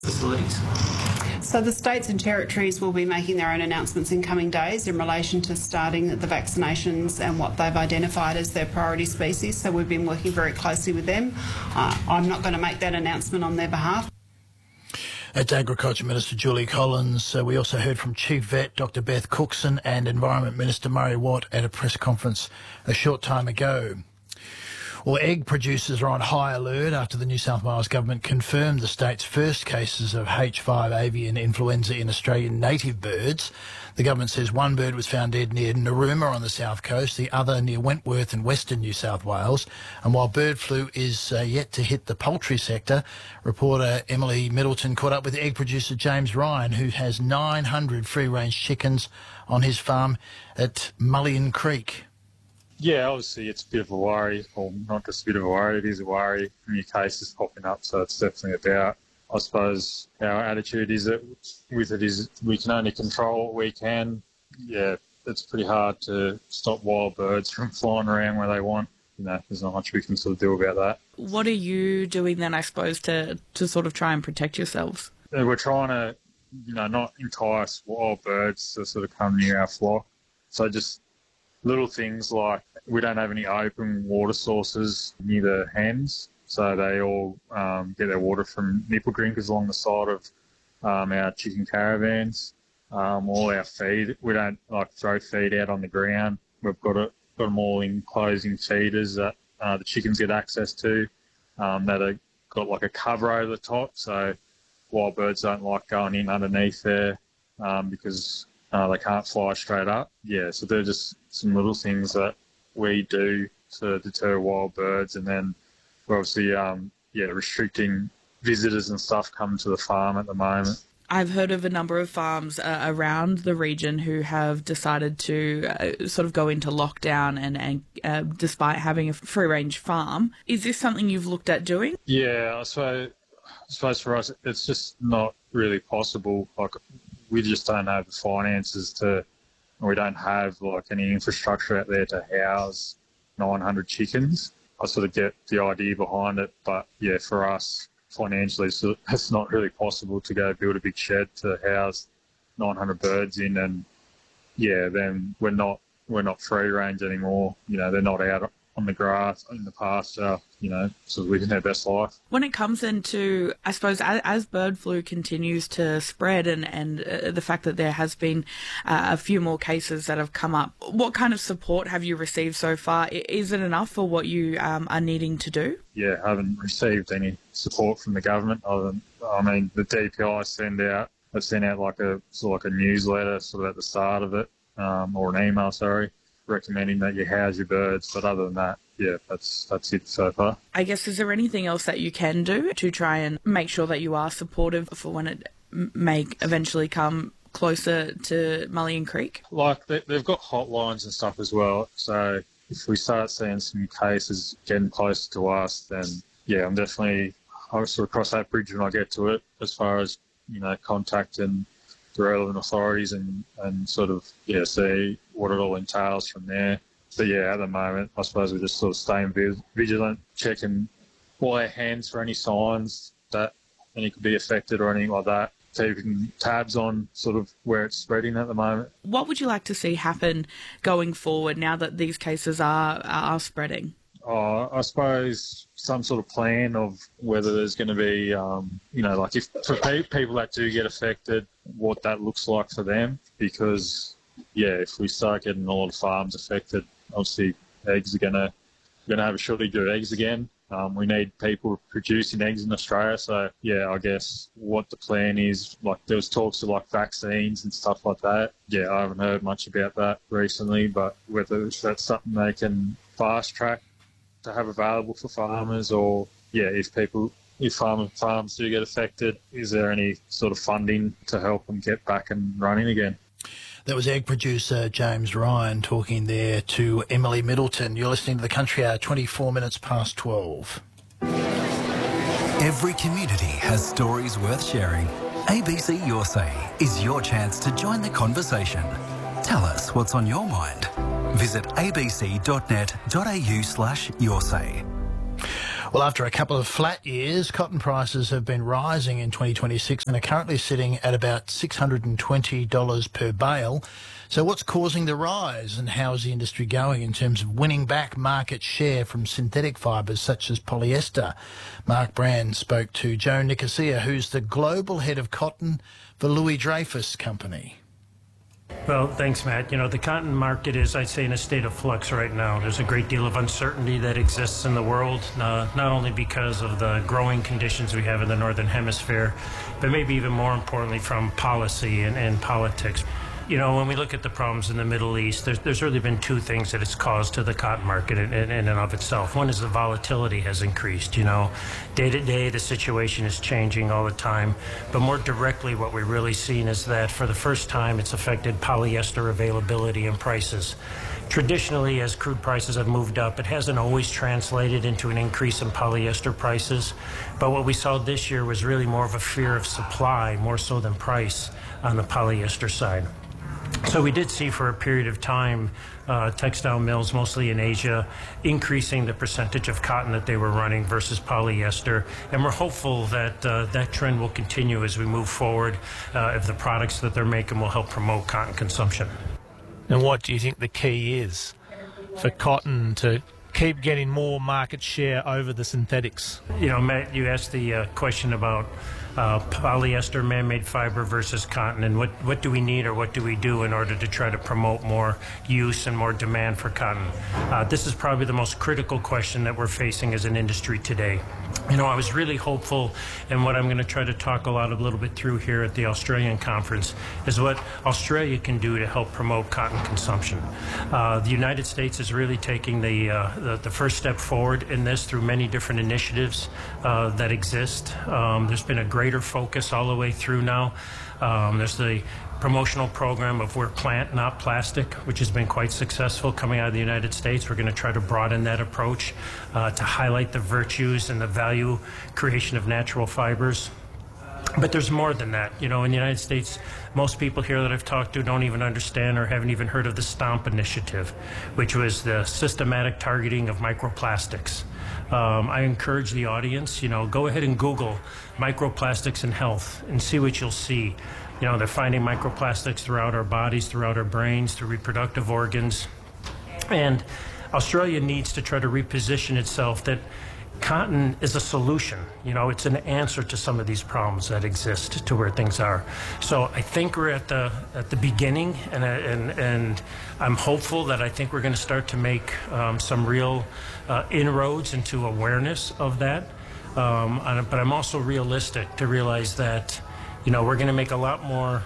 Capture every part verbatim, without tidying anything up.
facilities. So the states and territories will be making their own announcements in coming days in relation to starting the vaccinations and what they've identified as their priority species. So we've been working very closely with them. Uh, I'm not going to make that announcement on their behalf. That's Agriculture Minister Julie Collins. Uh, we also heard from Chief Vet Doctor Beth Cookson and Environment Minister Murray Watt at a press conference a short time ago. Well, egg producers are on high alert after the New South Wales government confirmed the state's first cases of H five avian influenza in Australian native birds. The government says one bird was found dead near Narooma on the south coast, the other near Wentworth in western New South Wales. And while bird flu is uh, yet to hit the poultry sector, reporter Emily Middleton caught up with egg producer James Ryan, who has nine hundred free-range chickens on his farm at Mullion Creek. Yeah, obviously it's a bit of a worry, or not just a bit of a worry, it is a worry. New cases popping up, so it's definitely about, I suppose, our attitude is that with it is we can only control what we can. Yeah, it's pretty hard to stop wild birds from flying around where they want. You know, there's not much we can sort of do about that. What are you doing then, I suppose, to, to sort of try and protect yourselves? We're trying to, you know, not entice wild birds to sort of come near our flock. So just little things like we don't have any open water sources near the hens, so they all um, get their water from nipple drinkers along the side of um, our chicken caravans. Um, all our feed, we don't like throw feed out on the ground. We've got, it, got them all in closing feeders that uh, the chickens get access to um, that have got like a cover over the top, so wild birds don't like going in underneath there um, because uh, they can't fly straight up. Yeah, so they're just some little things that we do to deter wild birds, and then we're obviously um, yeah restricting visitors and stuff coming to the farm at the moment. I've heard of a number of farms uh, around the region who have decided to uh, sort of go into lockdown and, and uh, despite having a free-range farm. Is this something you've looked at doing? Yeah, I suppose, I suppose for us it's just not really possible. Like, we just don't have the finances to, we don't have like any infrastructure out there to house nine hundred chickens. I sort of get the idea behind it, but yeah, for us financially, so it's not really possible to go build a big shed to house nine hundred birds in, and yeah, then we're not we're not free range anymore. You know, they're not out on the grass in the pasture. You know, sort of living their best life. When it comes into, I suppose, as, as bird flu continues to spread and, and uh, the fact that there has been uh, a few more cases that have come up, what kind of support have you received so far? Is it enough for what you um, are needing to do? Yeah, I haven't received any support from the government. Other than, I mean, the D P I send out, I've sent out like a sort of like a newsletter sort of at the start of it, um, or an email, sorry, recommending that you house your birds. But other than that, yeah, that's that's it so far. I guess, is there anything else that you can do to try and make sure that you are supportive for when it may eventually come closer to Mullion Creek? Like, they, they've got hotlines and stuff as well. So if we start seeing some cases getting closer to us, then yeah, I'm definitely, I'll sort of cross that bridge when I get to it, as far as, you know, contacting the relevant authorities and, and sort of, yeah, see what it all entails from there. But yeah, at the moment, I suppose we're just sort of staying vigilant, checking all our hands for any signs that any could be affected or anything like that, keeping tabs on sort of where it's spreading at the moment. What would you like to see happen going forward now that these cases are are spreading? Oh, I suppose some sort of plan of whether there's going to be, um, you know, like if for pe- people that do get affected, what that looks like for them. Because, yeah, if we start getting a lot of farms affected, obviously eggs are going to going to have a shortage of eggs again. Um, we need people producing eggs in Australia. So, yeah, I guess what the plan is, like there was talks of like vaccines and stuff like that. Yeah, I haven't heard much about that recently, but whether that's something they can fast track to have available for farmers, or, yeah, if people, if farm, farms do get affected, is there any sort of funding to help them get back and running again? That was egg producer James Ryan talking there to Emily Middleton. You're listening to The Country Hour, twenty-four minutes past twelve. Every community has stories worth sharing. A B C Your Say is your chance to join the conversation. Tell us what's on your mind. Visit abc.net.au slash your say. Well, after a couple of flat years, cotton prices have been rising in twenty twenty-six and are currently sitting at about six hundred twenty dollars per bale. So what's causing the rise, and how is the industry going in terms of winning back market share from synthetic fibres such as polyester? Mark Brand spoke to Joe Nicosia, who's the global head of cotton for Louis Dreyfus Company. Well, thanks, Matt. You know, the cotton market is, I'd say, in a state of flux right now. There's a great deal of uncertainty that exists in the world, uh, not only because of the growing conditions we have in the Northern Hemisphere, but maybe even more importantly from policy and, and politics. You know, when we look at the problems in the Middle East, there's, there's really been two things that it's caused to the cotton market in, in, in and of itself. One is the volatility has increased. You know, day to day, the situation is changing all the time. But more directly, what we're really seeing is that for the first time, it's affected polyester availability and prices. Traditionally, as crude prices have moved up, it hasn't always translated into an increase in polyester prices. But what we saw this year was really more of a fear of supply, more so than price, on the polyester side. So we did see for a period of time uh, textile mills, mostly in Asia, increasing the percentage of cotton that they were running versus polyester. And we're hopeful that uh, that trend will continue as we move forward uh, if the products that they're making will help promote cotton consumption. And what do you think the key is for cotton to keep getting more market share over the synthetics? You know, Matt, you asked the uh, question about uh, polyester, man-made fiber versus cotton, and what, what do we need or what do we do in order to try to promote more use and more demand for cotton? Uh, this is probably the most critical question that we're facing as an industry today. You know, I was really hopeful, and what I'm going to try to talk a lot, a little bit through here at the Australian conference, is what Australia can do to help promote cotton consumption. Uh, the United States is really taking the, uh, the the first step forward in this through many different initiatives uh, that exist. Um, there's been a greater focus all the way through now. Um, there's the promotional program of We're Plant, Not Plastic, which has been quite successful coming out of the United States. We're going to try to broaden that approach uh, to highlight the virtues and the value creation of natural fibers. But there's more than that. You know, in the United States, most people here that I've talked to don't even understand or haven't even heard of the STOMP initiative, which was the systematic targeting of microplastics. Um, I encourage the audience, you know, go ahead and Google microplastics in health and see what you'll see. You know, they're finding microplastics throughout our bodies, throughout our brains, through reproductive organs. And Australia needs to try to reposition itself that cotton is a solution. You know, it's an answer to some of these problems that exist to where things are. So I think we're at the at the beginning, and and and I'm hopeful that I think we're going to start to make um, some real uh, inroads into awareness of that. Um, but I'm also realistic to realize that, you know, we're going to make a lot more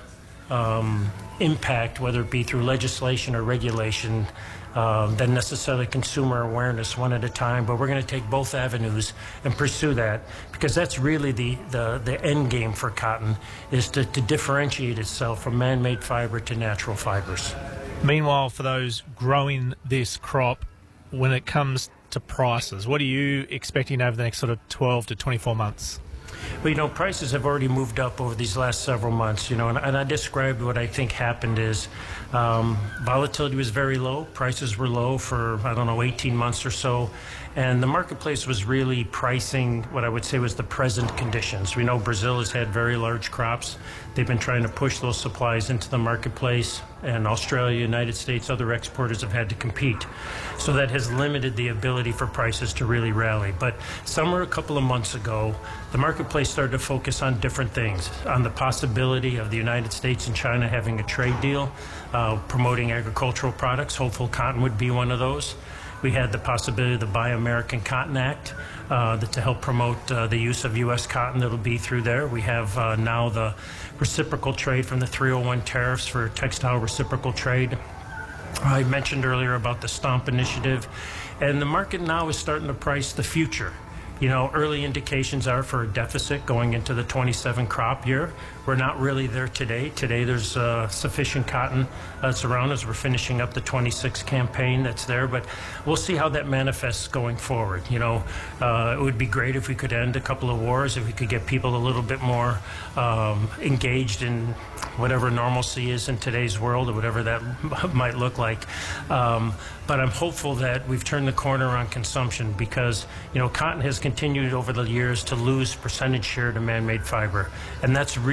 um, impact, whether it be through legislation or regulation, Um, than necessarily consumer awareness one at a time. But we're going to take both avenues and pursue that, because that's really the, the, the end game for cotton, is to, to differentiate itself from man-made fiber to natural fibers. Meanwhile, for those growing this crop, when it comes to prices, what are you expecting over the next sort of twelve to twenty-four months? Well, you know, prices have already moved up over these last several months, you know, and, and I described what I think happened is um, volatility was very low. Prices were low for, I don't know, eighteen months or so. And the marketplace was really pricing what I would say was the present conditions. We know Brazil has had very large crops. They've been trying to push those supplies into the marketplace, and Australia, United States, other exporters have had to compete. So that has limited the ability for prices to really rally. But somewhere a couple of months ago, the marketplace started to focus on different things, on the possibility of the United States and China having a trade deal, uh, promoting agricultural products. Hopeful cotton would be one of those. We had the possibility of the Buy American Cotton Act uh, that to help promote uh, the use of U S cotton that'll be through there. We have uh, now the reciprocal trade from the three oh one tariffs for textile reciprocal trade. I mentioned earlier about the STOMP initiative, and the market now is starting to price the future. You know, early indications are for a deficit going into the twenty-seven crop year. We're not really there today. Today there's uh, sufficient cotton that's around as we're finishing up the twenty-six campaign that's there, but we'll see how that manifests going forward. You know, uh, it would be great if we could end a couple of wars, if we could get people a little bit more um, engaged in whatever normalcy is in today's world, or whatever that might look like. Um, but I'm hopeful that we've turned the corner on consumption, because, you know, cotton has continued over the years to lose percentage share to man-made fiber, and that's really